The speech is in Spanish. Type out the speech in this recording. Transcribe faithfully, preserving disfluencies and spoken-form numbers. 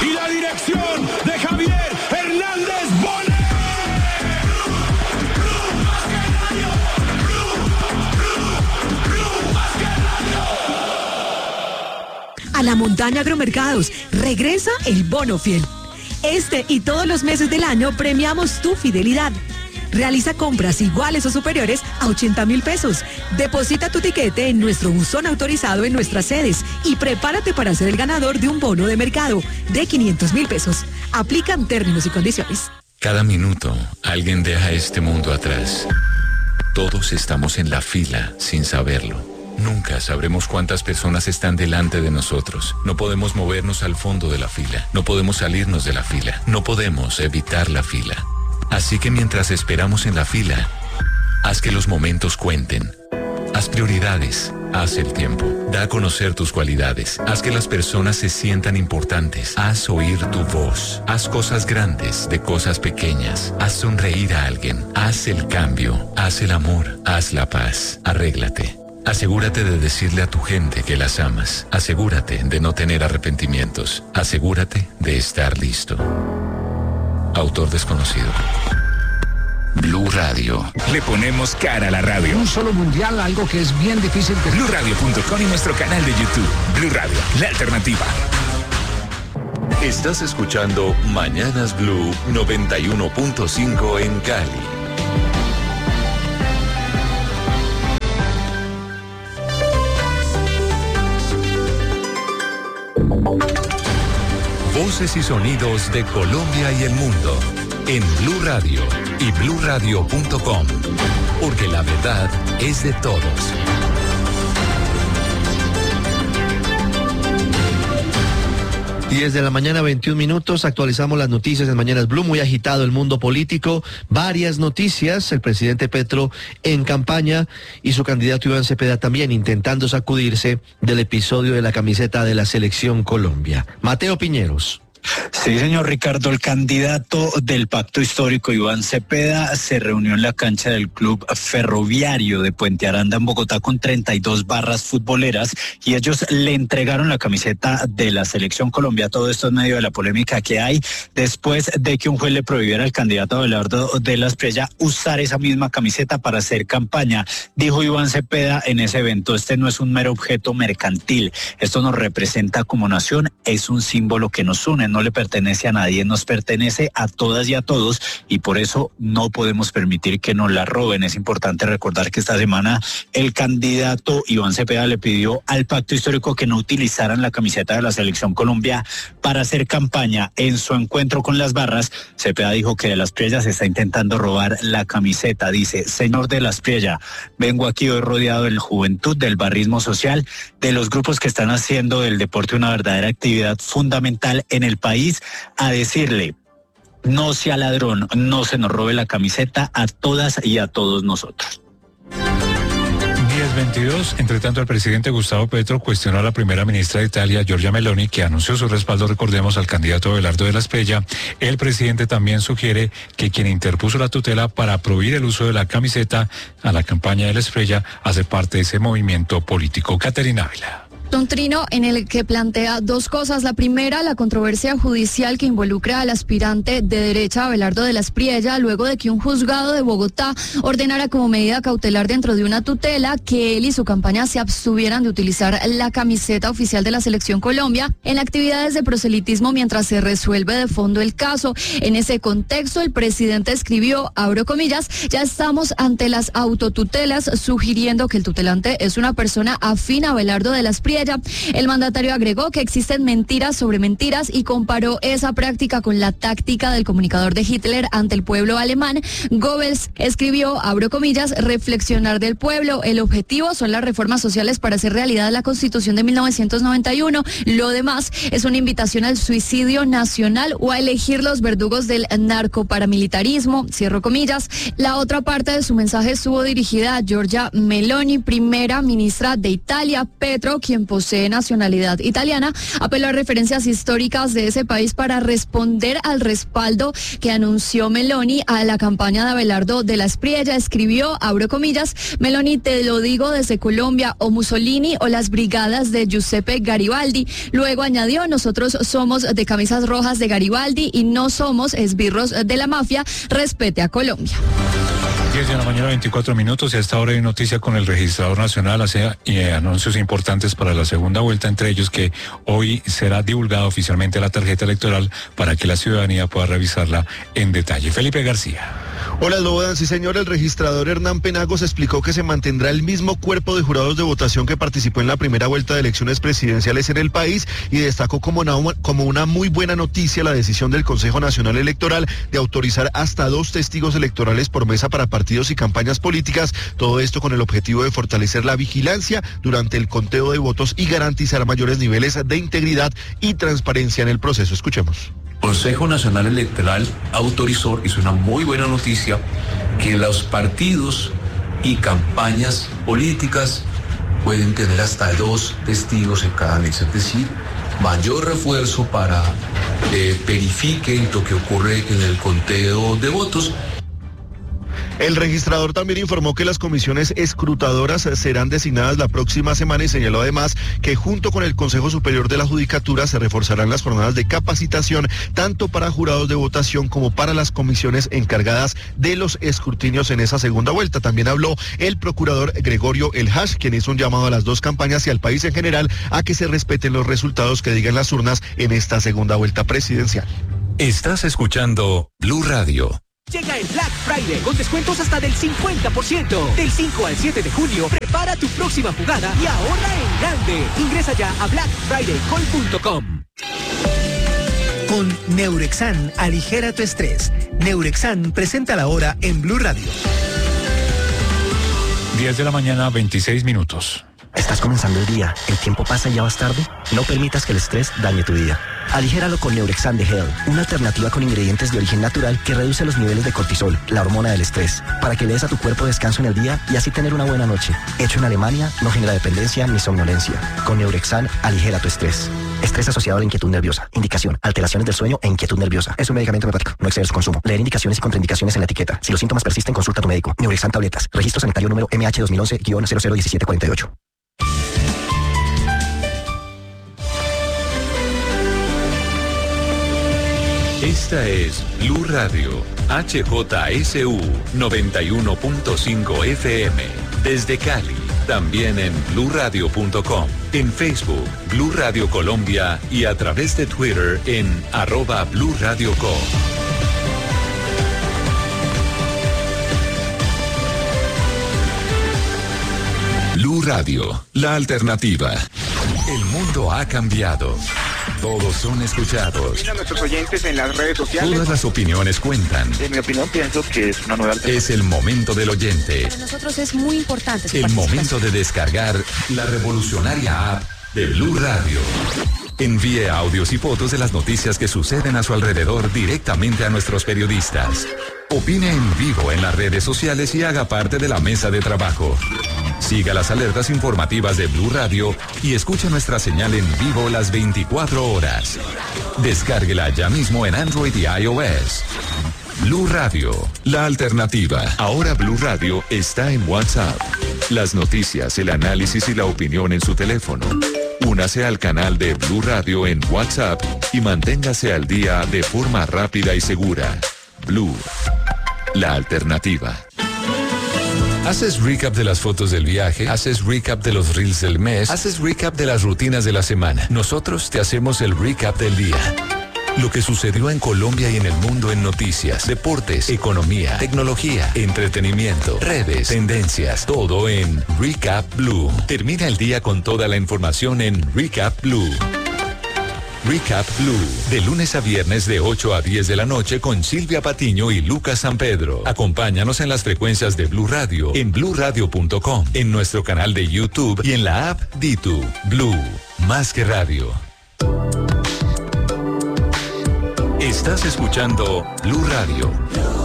y la dirección de Javier Hernández Bonet. A la montaña Agromercados regresa el bono fiel. Este y todos los meses del año premiamos tu fidelidad. Realiza compras iguales o superiores a ochenta mil pesos. Deposita tu tiquete en nuestro buzón autorizado en nuestras sedes y prepárate para ser el ganador de un bono de mercado de quinientos mil pesos. Aplican términos y condiciones. Cada minuto, alguien deja este mundo atrás. Todos estamos en la fila sin saberlo. Nunca sabremos cuántas personas están delante de nosotros. No podemos movernos al fondo de la fila. No podemos salirnos de la fila. No podemos evitar la fila. Así que mientras esperamos en la fila, haz que los momentos cuenten. Haz prioridades. Haz el tiempo. Da a conocer tus cualidades. Haz que las personas se sientan importantes. Haz oír tu voz. Haz cosas grandes de cosas pequeñas. Haz sonreír a alguien. Haz el cambio. Haz el amor. Haz la paz. Arréglate. Asegúrate de decirle a tu gente que las amas. Asegúrate de no tener arrepentimientos. Asegúrate de estar listo. Autor desconocido. Blue Radio. Le ponemos cara a la radio. Un solo mundial, algo que es bien difícil. Que... blue radio punto com y nuestro canal de YouTube. Blue Radio, la alternativa. Estás escuchando Mañanas Blue noventa y uno punto cinco en Cali. Voces y sonidos de Colombia y el mundo en Blue Radio y blue radio punto com, porque la verdad es de todos. diez de la mañana, veintiún minutos, actualizamos las noticias en Mañanas Blue, muy agitado el mundo político, varias noticias, el presidente Petro en campaña y su candidato Iván Cepeda también intentando sacudirse del episodio de la camiseta de la Selección Colombia. Mateo Piñeros. Sí, señor Ricardo, el candidato del Pacto Histórico, Iván Cepeda, se reunió en la cancha del Club Ferroviario de Puente Aranda en Bogotá con treinta y dos barras futboleras y ellos le entregaron la camiseta de la Selección Colombia. Todo esto en medio de la polémica que hay después de que un juez le prohibiera al candidato Abelardo de la Espriella usar esa misma camiseta para hacer campaña. Dijo Iván Cepeda en ese evento: este no es un mero objeto mercantil, esto nos representa como nación, es un símbolo que nos une, no le pertenece a nadie, nos pertenece a todas y a todos y por eso no podemos permitir que nos la roben. Es importante recordar que esta semana el candidato Iván Cepeda le pidió al Pacto Histórico que no utilizaran la camiseta de la Selección Colombia para hacer campaña. En su encuentro con las barras, Cepeda dijo que de la Espriella se está intentando robar la camiseta. Dice: señor de la Espriella, vengo aquí hoy rodeado de la juventud, del barrismo social, de los grupos que están haciendo del deporte una verdadera actividad fundamental en el país, a decirle: no sea ladrón, no se nos robe la camiseta a todas y a todos nosotros. diez veintidós, entre tanto el presidente Gustavo Petro cuestionó a la primera ministra de Italia, Giorgia Meloni, que anunció su respaldo, recordemos, al candidato Abelardo de la Espriella. El presidente también sugiere que quien interpuso la tutela para prohibir el uso de la camiseta a la campaña de la Espriella hace parte de ese movimiento político. Caterina Ávila. Un trino en el que plantea dos cosas. La primera, la controversia judicial que involucra al aspirante de derecha Abelardo de la Espriella, luego de que un juzgado de Bogotá ordenara como medida cautelar dentro de una tutela que él y su campaña se abstuvieran de utilizar la camiseta oficial de la Selección Colombia en actividades de proselitismo mientras se resuelve de fondo el caso. En ese contexto, el presidente escribió, abro comillas: ya estamos ante las autotutelas, sugiriendo que el tutelante es una persona afín a Abelardo de la Espriella. El mandatario agregó que existen mentiras sobre mentiras y comparó esa práctica con la táctica del comunicador de Hitler ante el pueblo alemán. Goebbels escribió, abro comillas, reflexionar del pueblo. El objetivo son las reformas sociales para hacer realidad la Constitución de mil novecientos noventa y uno. Lo demás es una invitación al suicidio nacional o a elegir los verdugos del narcoparamilitarismo, cierro comillas. La otra parte de su mensaje estuvo dirigida a Giorgia Meloni, primera ministra de Italia. Petro, quien posee nacionalidad italiana, apeló a referencias históricas de ese país para responder al respaldo que anunció Meloni a la campaña de Abelardo de la Espriella. Escribió, abro comillas, Meloni, te lo digo desde Colombia, o Mussolini o las brigadas de Giuseppe Garibaldi. Luego añadió, nosotros somos de camisas rojas de Garibaldi y no somos esbirros de la mafia, respete a Colombia. diez de la mañana, veinticuatro minutos, y a esta hora hay noticia con el registrador nacional, hace eh, anuncios importantes para la segunda vuelta, entre ellos que hoy será divulgada oficialmente la tarjeta electoral para que la ciudadanía pueda revisarla en detalle. Felipe García. Hola, Lobodan. Sí, señor, el registrador Hernán Penagos explicó que se mantendrá el mismo cuerpo de jurados de votación que participó en la primera vuelta de elecciones presidenciales en el país y destacó como una, como una muy buena noticia la decisión del Consejo Nacional Electoral de autorizar hasta dos testigos electorales por mesa para partidos y campañas políticas, todo esto con el objetivo de fortalecer la vigilancia durante el conteo de votos y garantizar mayores niveles de integridad y transparencia en el proceso. Escuchemos. Consejo Nacional Electoral autorizó, es una muy buena noticia, que los partidos y campañas políticas pueden tener hasta dos testigos en cada mesa, es decir, mayor refuerzo para que verifiquen lo que ocurre en el conteo de votos. El registrador también informó que las comisiones escrutadoras serán designadas la próxima semana y señaló además que junto con el Consejo Superior de la Judicatura se reforzarán las jornadas de capacitación tanto para jurados de votación como para las comisiones encargadas de los escrutinios en esa segunda vuelta. También habló el procurador Gregorio El Hash, quien hizo un llamado a las dos campañas y al país en general a que se respeten los resultados que digan las urnas en esta segunda vuelta presidencial. Estás escuchando Blue Radio. Llega el Black Friday con descuentos hasta del cincuenta por ciento. Del cinco al siete de julio, prepara tu próxima jugada y ahorra en grande. Ingresa ya a black friday call punto com. Con Neurexan, aligera tu estrés. Neurexan presenta la hora en Blue Radio. diez de la mañana, veintiséis minutos. ¿Estás comenzando el día? ¿El tiempo pasa y ya vas tarde? No permitas que el estrés dañe tu día. Aligéralo con Neurexan de Hell, una alternativa con ingredientes de origen natural que reduce los niveles de cortisol, la hormona del estrés, para que le des a tu cuerpo descanso en el día y así tener una buena noche. Hecho en Alemania, no genera dependencia ni somnolencia. Con Neurexan, aligera tu estrés. Estrés asociado a la inquietud nerviosa. Indicación: alteraciones del sueño e inquietud nerviosa. Es un medicamento homeopático. No exceder su consumo. Leer indicaciones y contraindicaciones en la etiqueta. Si los síntomas persisten, consulta a tu médico. Neurexan tabletas. Registro sanitario número M H dos mil once guion cero cero diecisiete cuarenta y ocho. Esta es Blue Radio, H J S U noventa y uno punto cinco F M, desde Cali, también en blue radio punto com, en Facebook, Blue Radio Colombia y a través de Twitter en arroba Blue Radio Co. Blue Radio, la alternativa. El mundo ha cambiado. Todos son escuchados. Mira a nuestros oyentes en las redes sociales. Todas las opiniones cuentan. En mi opinión, pienso que es una nueva alternativa. Es el momento del oyente. Para nosotros es muy importante su El momento de descargar la revolucionaria app de Blue Radio. Envíe audios y fotos de las noticias que suceden a su alrededor directamente a nuestros periodistas. Opine en vivo en las redes sociales y haga parte de la mesa de trabajo. Siga las alertas informativas de Blue Radio y escuche nuestra señal en vivo las veinticuatro horas. Descárguela ya mismo en Android y iOS. Blue Radio, la alternativa. Ahora Blue Radio está en WhatsApp. Las noticias, el análisis y la opinión en su teléfono. Únase al canal de Blue Radio en WhatsApp y manténgase al día de forma rápida y segura. Blue, la alternativa. ¿Haces recap de las fotos del viaje? ¿Haces recap de los reels del mes? ¿Haces recap de las rutinas de la semana? Nosotros te hacemos el recap del día. Lo que sucedió en Colombia y en el mundo en noticias, deportes, economía, tecnología, entretenimiento, redes, tendencias, todo en Recap Blue. Termina el día con toda la información en Recap Blue. Recap Blue, de lunes a viernes de ocho a diez de la noche con Silvia Patiño y Lucas San Pedro. Acompáñanos en las frecuencias de Blue Radio, en blue radio punto com, en nuestro canal de YouTube y en la app Ditu. Blue, más que radio. Estás escuchando Blue Radio.